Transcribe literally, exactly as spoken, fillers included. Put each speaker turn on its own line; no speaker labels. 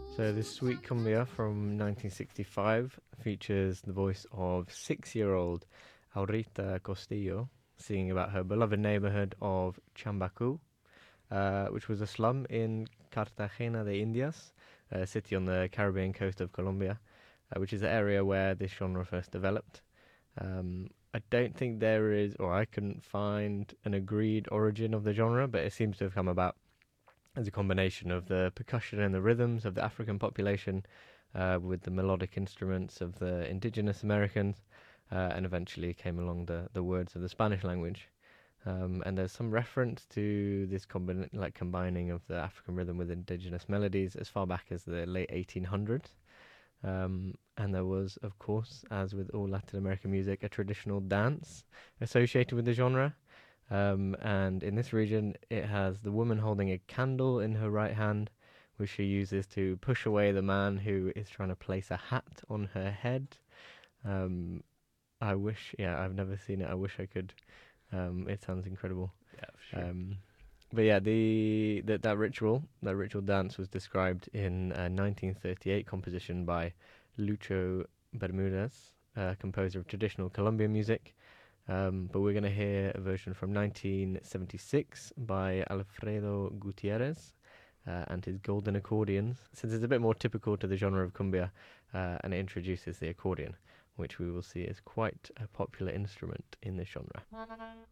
So this sweet cumbia from nineteen sixty-five features the voice of six-year-old Aurita Castillo singing about her beloved neighborhood of Chambacu, uh, which was a slum in Cartagena de Indias, a city on the Caribbean coast of Colombia, uh, which is the area where this genre first developed. Um, I don't think there is, or I couldn't find an agreed origin of the genre, but it seems to have come about as a combination of the percussion and the rhythms of the African population uh, with the melodic instruments of the indigenous Americans, uh, and eventually came along the, the words of the Spanish language. Um, and there's some reference to this combin- like combining of the African rhythm with indigenous melodies as far back as the late eighteen hundreds. Um, and there was, of course, as with all Latin American music, a traditional dance associated with the genre. Um, and in this region, it has the woman holding a candle in her right hand, which she uses to push away the man who is trying to place a hat on her head. Um, I wish, yeah, I've never seen it. I wish I could. Um, it sounds incredible.
Yeah, for sure.
Um, but yeah, the, the that ritual, that ritual dance was described in a nineteen thirty-eight composition by Lucho Bermudez, a composer of traditional Colombian music. Um, but we're going to hear a version from nineteen seventy-six by Alfredo Gutierrez uh, and his Golden Accordions, since it's a bit more typical to the genre of cumbia, uh, and it introduces the accordion, which we will see is quite a popular instrument in this genre.